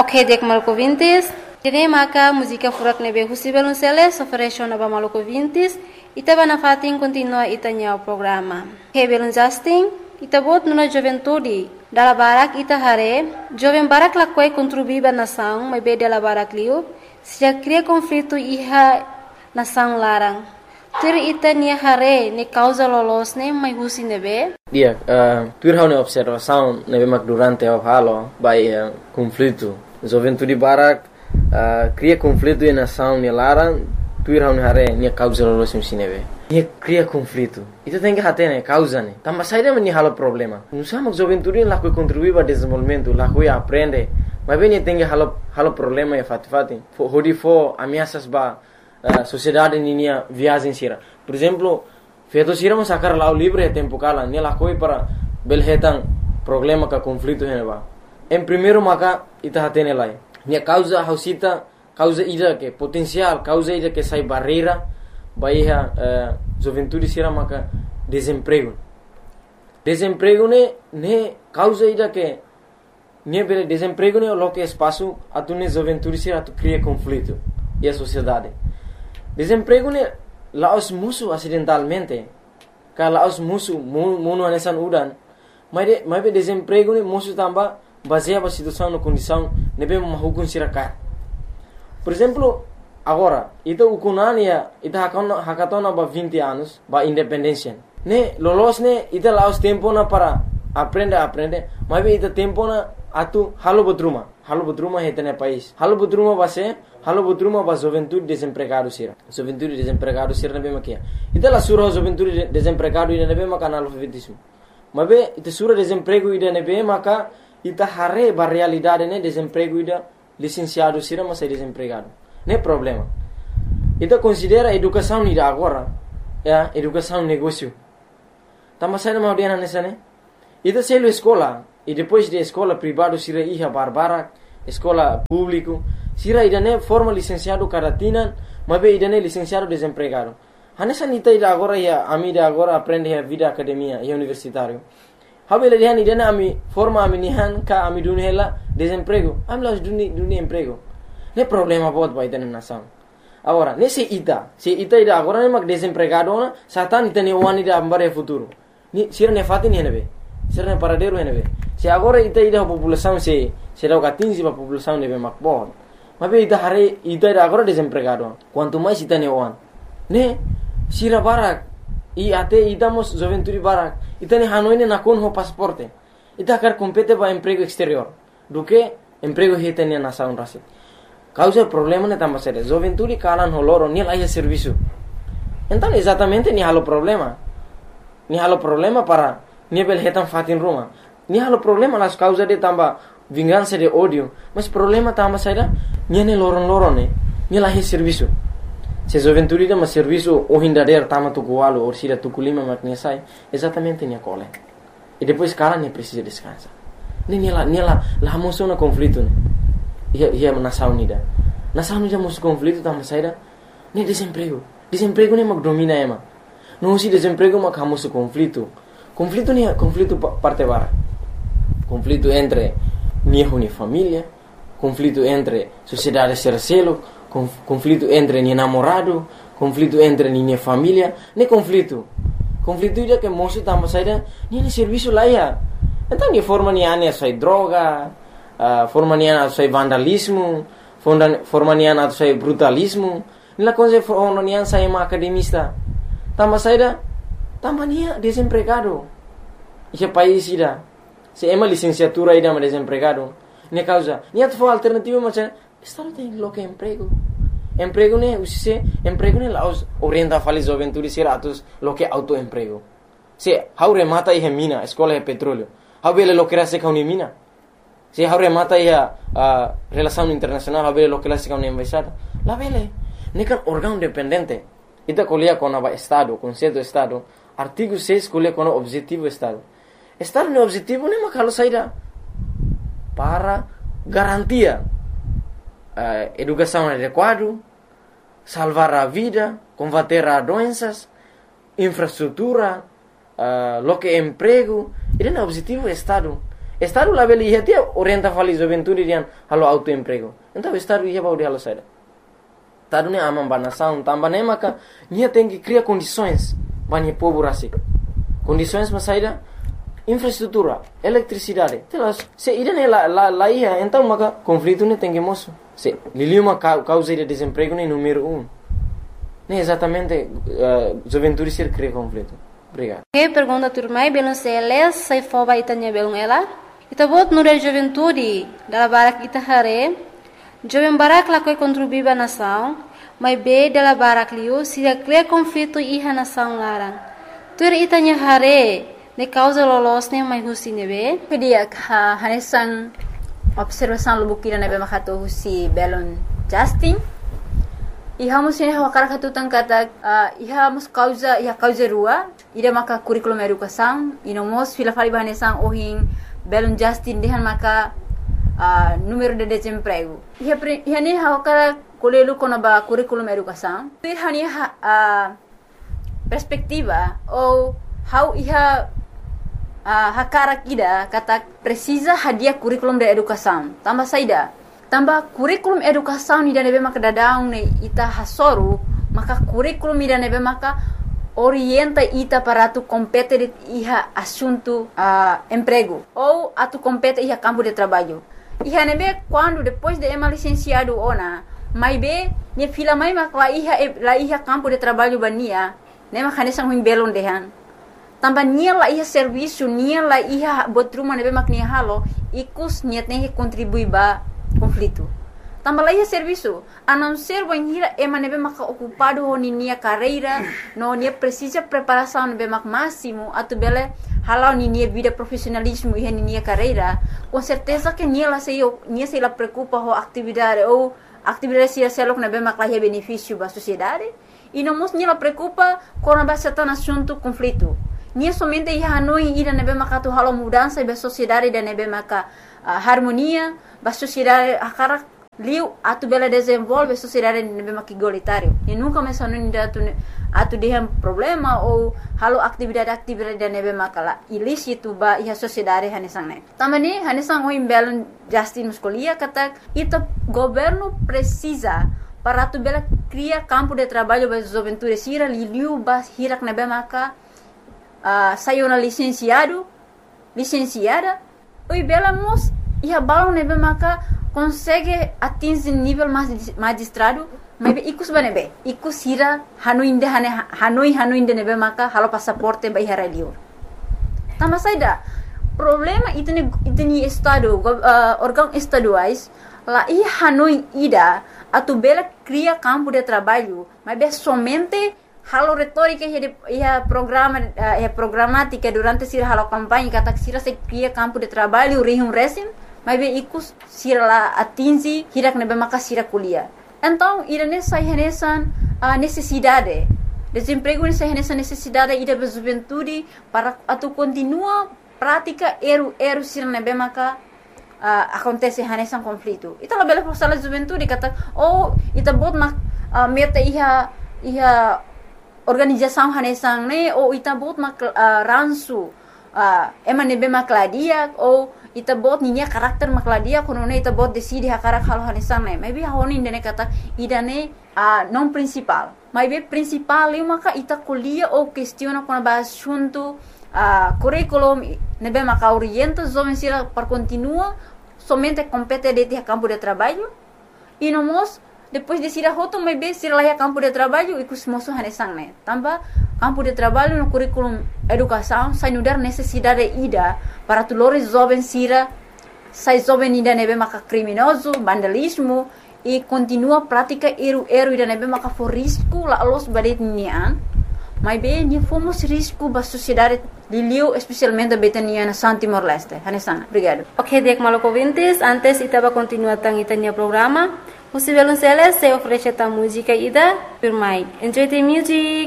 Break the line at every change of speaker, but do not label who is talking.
Ok, dek Maluku Vintis. Jadi maka música furak nebe husi belunceles ofereció naba Maluku Vintis. Ita bana fatin continua ita o programa. Ok, belun Justin. Ita bot nuna juventude. Dala barak ita hare. Joven barak lakwai contribuiba nação, mas be dala barak liu. Se já cria conflito iha nação larang. Tur ita nia hare ne causa lolos ne mai husi nebe.
Dia, tur hau ne observação nebe mak durante o halo by conflito. Juventude barak cria conflito e nação ne larang. Tur hau ne hare nia causa lolos nebe. Nia cria conflito. Ita tem que hate ne causa ne. Tamba saída me halo problema. Não sama juventude lá que contribui para desenvolvimento, lá que aprende. Mas bem tem que halo problema e fati. Hodi fo ameaças ba sociedade ninia viagem sira. Por exemplo, feito sira mo sacar lá o livre é tempo cala, ne lá coi para belhetan problema ka conflito heneba. Em primeiro maka ita hatene lai. Nia causa hausita, causa ida que potencial, causa ida que sai barreira, baia juventude sira maka desemprego. Desemprego ne causa ida que ne bele desemprego ne lo que espaço atune juventude sira tu cria conflito e a sociedade. Desemprego ne laos musuh acidentalmente. Ka laos musuh muno anesan udan. Mas be desemprego ne musuh tamba baseia ba situação no condição nebe mahukun siraka. Por exemplo, agora, ita ukunania ita hakatona ba 20 anos ba independência. Ne lolos ne ita laos tempo na para aprende, mas be ita tempo na atu halo botruma hetene país. Halo botruma ba juventude desempregado sira. Juventude desempregado sira nebe makia. Ita la sura juventude desempregado ida nebe maka analfabetismo. Mas be ita sura desemprego ida nebe maka ita hare ba realidade ne desemprego ida licenciado sira mas é desempregado. Ne problema. Ita considera educação ida agora, educação negócio. Tamba sai ma dia nessa ne. Ita selo escola e depois de escola privado sira iha barbara, escola público, sira idane forma licenciado caratina, mas be idane licenciado desempregado. Hanessa nita ida agora ia amida agora aprende a vida academia e universitário. Habele dihan idane ami forma ami nihan ka ami dunhela desemprego. Ami las duni emprego. Ne problema bot ba idane nação. Agora, se ita ida agora ne mak desempregado na satan itane wani da ambare futuro. Ni sira ne fatin henebe. Sira ne paradero henebe. Se agora ita ida população se dá 15 a população nebe makbon. Mas be ita hare ita agora desempregado. Quanto mais ita ne wan. Ne sira barak e até idamos juventude barak. Ita ne hanoine na kon ho pasaporte. Ita quer compete ba emprego exterior. Do que emprego hetene na nação rasi. Causa problema ne tamba sere. Juventude kalan ho loro ni laia serviço. Então exatamente ni halo problema. Ni halo problema para ni bel hetan fatin ruma. Ni halo problema las causa de tamba vingança de ódio, mas problema tamba saída ni ne loron ne ni lahi serviço. Se juventude de mas serviço o hindader tama tu coalo ou sira tu culima maknia sai, exatamente ni cole. E depois cara ne precisa descansar. Ni la moço na conflito ne. Ia nação unida. Nação unida moço conflito tamba saída ni desemprego. Desemprego ne mag domina ema. Não se desemprego mag hamoso conflito. Conflito ni conflito parte bara. Conflito entre minha família, conflito entre sociedade sercelo, conflito entre minha namorado, conflito entre minha família, ne conflito ida que moço tamba saída, ni serviço lá ia. Então ni forma ni ane sai droga, forma ni ane sai vandalismo, forma ni ane sai brutalismo, ni la coisa forma ni ane sai uma academista. Tamba saída, tamba ni desempregado. E país ida. Se ema licenciatura ida ma desempregado. Ne causa, ni at for alternativa mas estado tem lo que emprego. Emprego ne laos orienta fali juventude sira atos lo que autoemprego. Se haure mata e mina, escola e petróleo. Habele lo que era se kauni mina. Se haure mata e relação internacional, habele lo que la se kauni embaixada. La vele, ne kan órgão dependente. Ita colia com a estado, conceito estado. Artigo 6 colia com o objetivo estado. Estado no objetivo nem makalo saída para garantia educação adequada, salvar a vida, combater a doenças, infraestrutura, lo que emprego. Ele é o objetivo do Estado. Estado label ia dia orienta fali juventude dian halo autoemprego. Então estado ia bau de halo saida. Estado ne amam banação, tambah ne maka nia tem que criar condições bani povo rasik. Condições mas saida infraestrutura, eletricidade. Telas, se ida ne la ia, então maka conflito ne tem que moço. Se liliu uma causa de desemprego ne número 1. Ne exatamente juventude ser cria conflito. Obrigado.
Que pergunta turmai belum seles sai foba itanya belum ela. Ita bot nura juventude dala barak ita hare. Jovem barak la koi contribuir ba nação, mas be dala barak liu se cria conflito iha nação larang. Tur itanya hare ne causa lolos ne mai husi nebe.
Kedia hanesan observação lubukira nebe makato husi belon Justin. Iha musin hawakara katutan kata iha mus causa rua ida maka curriculum educação inomos fila fali bahanesan ohin belon Justin dehan maka número de desemprego. Iha ni hawakara kolelu konaba curriculum educação. Iha ni perspectiva ou how iha hakara kida kata precisa hadiah curriculum de educação. Tambah saida. Tambah curriculum educação ni nebe maka dadaung ne ita hasoru maka curriculum ni nebe maka orienta ita para tu compete iha assunto emprego ou atu compete iha campo de trabalho. Iha nebe quando depois de ema licenciado ona mai be ni fila mai maka la iha campo de trabalho bania ne maka nesang huing belon dehan. Tambah nia la iha serviço nia la iha botruma nebe mak nia halo ikus niat ne contribui ba conflito. Tambah lagi serviço, a não ser banhira ema nebe maka ocupado honi nia carreira, no nia precisa preparação nebe mak máximo, atu bele halau ni nia vida profissionalismo e nia carreira, com certeza que nia se la preocupa ho atividade ou atividade se selok nebe mak lahi benefício ba sociedade, e não mos nia la preocupa com a certain assunto conflito. Nia somente ia hanoi ida nebe maka tu halau mudança ba sociedade da nebe maka harmonia ba sociedade akara liu atu bela desenvolve sociedade nebe maka igualitário e nunca mencionou ainda atu dehem problema ou halo atividade da nebe maka la ilícito ba ia sociedade hanesang ne tamani hanesang o imbelon Justin muscolia kata ita governo precisa para atu bela cria campo de trabalho ba juventude sira liu ba hirak nebe maka sayona licenciada oi bela mos ia balão nebe maka consegue atingir nível magistrado mas ikus banebe ikus hira hanoi inde nebe maka halo passaporte ba ihara liur tambah saida problema itni estado órgão estaduais lá i hanoi ida atu bela cria campo de trabalho mas somente halo retórica ia programática durante sira halo campanha kata sira se cria campo de trabalho rihum resim mas ikus sira la atingi hirak nebe maka sira kuliah. Então irane sai hanesan necessidade desemprego ni sai hanesan necessidade ida ba juventude para atu continua prática eru sira nebe maka acontece hanesan conflito. Ita la bela forsala juventude kata ita bot mak meta iha organização hanesang ne ou ita bot mak ransu ema nebe makladia ou ita bot ninya karakter makladia kono ne ita bot decide hakarak halo hanesang ne maybe honi indene kata idane non principal maybe principal eu maka ita kuliah ou questiona kono ba assunto curriculum nebe maka orienta jovem sira para continua somente compete de campo de trabalho e nomos depois de sira hoto maybe sira lá campo de trabalho e kusmoso hanesang ne tambah campo de trabalho no currículo educação sai no dar necessidade ida para tulores jovens sira sai jovem ida nebe maka criminoso vandalismo e continua prática eru ida nebe maka for risco la los badet nian mas bem ni fomos risco ba sociedade liliu especialmente betania na Timor Leste hanesang obrigado.
Ok, dek maloko vintes antes itaba continua tang itanya programa. Musivelon Celes se oferece ta música ida per mai. Enjoy the music.